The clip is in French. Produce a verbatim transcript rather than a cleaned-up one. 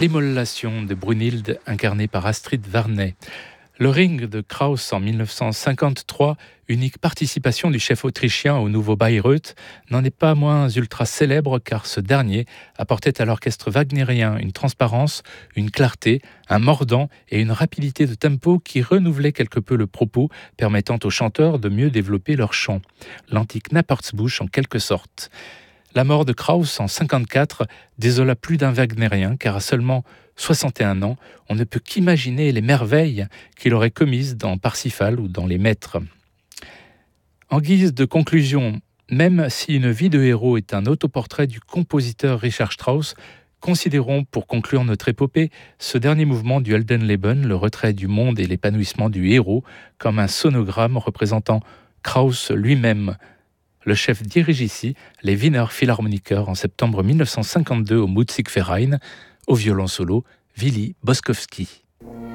L'immolation de Brunhilde, incarnée par Astrid Varnay. Le Ring de Krauss en mille neuf cent cinquante-trois, unique participation du chef autrichien au nouveau Bayreuth, n'en est pas moins ultra célèbre car ce dernier apportait à l'orchestre wagnérien une transparence, une clarté, un mordant et une rapidité de tempo qui renouvelaient quelque peu le propos, permettant aux chanteurs de mieux développer leur chant. L'antique Nappertsbusch en quelque sorte. La mort de Krauss en cinquante-quatre désola plus d'un wagnérien car à seulement soixante et un ans, on ne peut qu'imaginer les merveilles qu'il aurait commises dans Parsifal ou dans Les Maîtres. En guise de conclusion, même si Une vie de héros est un autoportrait du compositeur Richard Strauss, considérons pour conclure notre épopée ce dernier mouvement du Heldenleben, le retrait du monde et l'épanouissement du héros, comme un sonogramme représentant Krauss lui-même. Le chef dirige ici les Wiener Philharmoniker en septembre mille neuf cent cinquante-deux au Musikverein, au violon solo, Willy Boskowski.